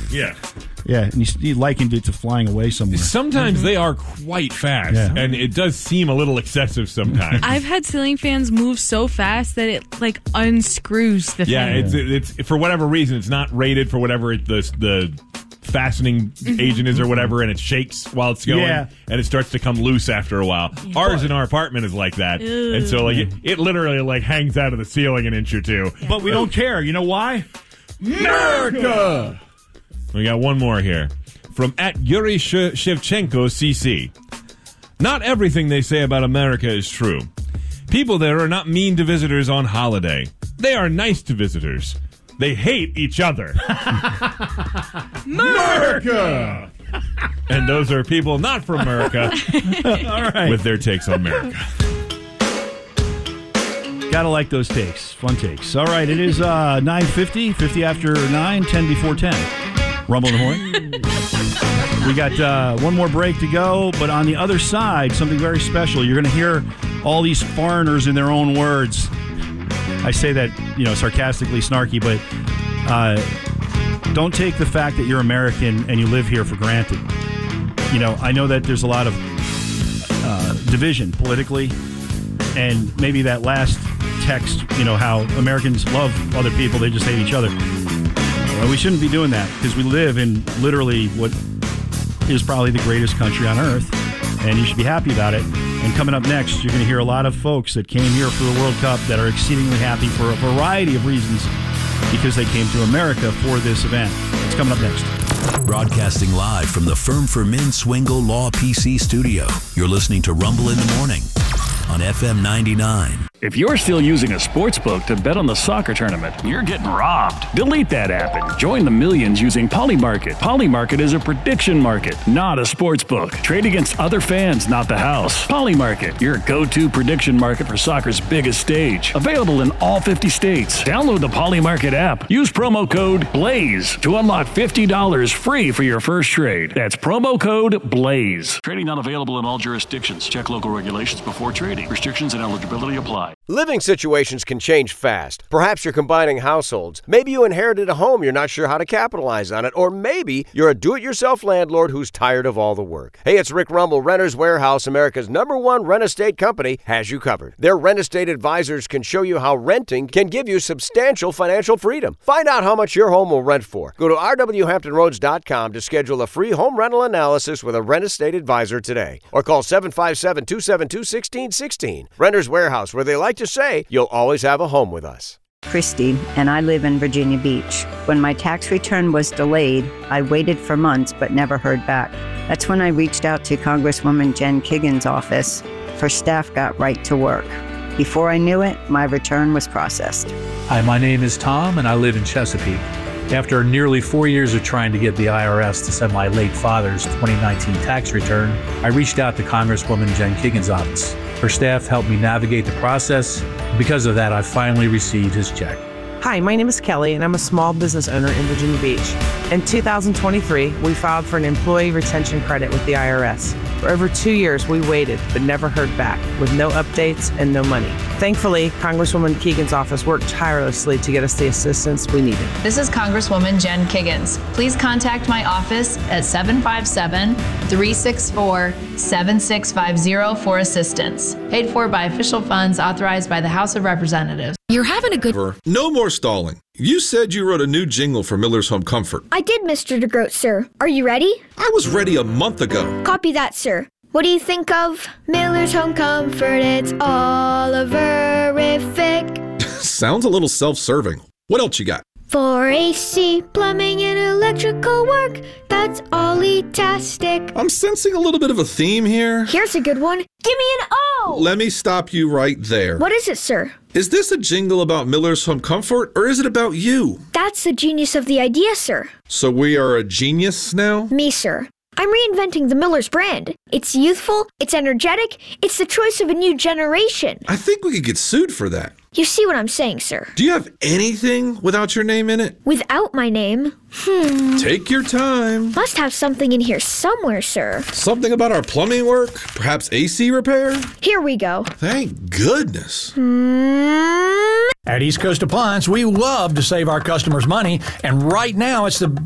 Yeah. Yeah, and he likened it to flying away somewhere. Sometimes they are quite fast, and it does seem a little excessive sometimes. I've had ceiling fans move so fast that it like unscrews the thing. Yeah, it's for whatever reason, it's not rated for whatever the fastening agent is or whatever, and it shakes while it's going, and it starts to come loose after a while. Ours in our apartment is like that, and so like it literally like hangs out of the ceiling an inch or two. But we don't care. You know why? America! We got one more here from @Yuri Shevchenko CC. Not everything they say about America is true. People there are not mean to visitors on holiday. They are nice to visitors. They hate each other. America! And those are people not from America All right. with their takes on America. Gotta like those takes. Fun takes. All right, it is 9:50, 50 after 9, 10 before 10. Rumble in the morning. We got one more break to go, but on the other side, something very special. You're going to hear all these foreigners in their own words. I say that, sarcastically snarky, but don't take the fact that you're American and you live here for granted. I know that there's a lot of division politically, and maybe that last text, how Americans love other people, they just hate each other. We shouldn't be doing that because we live in literally what is probably the greatest country on earth, and you should be happy about it. And coming up next, you're going to hear a lot of folks that came here for the World Cup that are exceedingly happy for a variety of reasons because they came to America for this event. It's coming up next. Broadcasting live from the Firm for Men Swingle Law PC studio. You're listening to Rumble in the Morning on FM 99. If you're still using a sportsbook to bet on the soccer tournament, you're getting robbed. Delete that app and join the millions using Polymarket. Polymarket is a prediction market, not a sportsbook. Trade against other fans, not the house. Polymarket, your go-to prediction market for soccer's biggest stage. Available in all 50 states. Download the Polymarket app. Use promo code BLAZE to unlock $50 free for your first trade. That's promo code BLAZE. Trading not available in all jurisdictions. Check local regulations before trading. Restrictions and eligibility apply. Living situations can change fast. Perhaps you're combining households. Maybe you inherited a home you're not sure how to capitalize on it. Or maybe you're a do-it-yourself landlord who's tired of all the work. Hey, it's Rick Rumble. Renters Warehouse, America's #1 rent-estate company, has you covered. Their rent-estate advisors can show you how renting can give you substantial financial freedom. Find out how much your home will rent for. Go to rwhamptonroads.com to schedule a free home rental analysis with a rent-estate advisor today. Or call 757-272-1616. Renters Warehouse, where they like to say, you'll always have a home with us. Christy, and I live in Virginia Beach. When my tax return was delayed, I waited for months but never heard back. That's when I reached out to Congresswoman Jen Kiggins' office. Her staff got right to work. Before I knew it, my return was processed. Hi, my name is Tom, and I live in Chesapeake. After nearly 4 years of trying to get the IRS to send my late father's 2019 tax return, I reached out to Congresswoman Jen Kiggins' office. Her staff helped me navigate the process. Because of that, I finally received his check. Hi, my name is Kelly, and I'm a small business owner in Virginia Beach. In 2023, we filed for an employee retention credit with the IRS. For over 2 years, we waited, but never heard back, with no updates and no money. Thankfully, Congresswoman Kiggins' office worked tirelessly to get us the assistance we needed. This is Congresswoman Jen Kiggins. Please contact my office at 757-364-7650 for assistance. Paid for by official funds authorized by the House of Representatives. You're having a good... No more stalling. You said you wrote a new jingle for Miller's Home Comfort. I did, Mr. DeGroat, sir. Are you ready? I was ready a month ago. Copy that, sir. What do you think of Miller's Home Comfort? It's all-a-verific. Sounds a little self-serving. What else you got? For AC, plumbing, and electrical work, that's Ollie-tastic. I'm sensing a little bit of a theme here. Here's a good one. Give me an O! Let me stop you right there. What is it, sir? Is this a jingle about Miller's Home Comfort, or is it about you? That's the genius of the idea, sir. So we are a genius now? Me, sir. I'm reinventing the Miller's brand. It's youthful, it's energetic, it's the choice of a new generation. I think we could get sued for that. You see what I'm saying, sir? Do you have anything without your name in it? Without my name? Take your time. Must have something in here somewhere, sir. Something about our plumbing work? Perhaps AC repair? Here we go. Thank goodness. At East Coast Appliance, we love to save our customers money, and right now it's the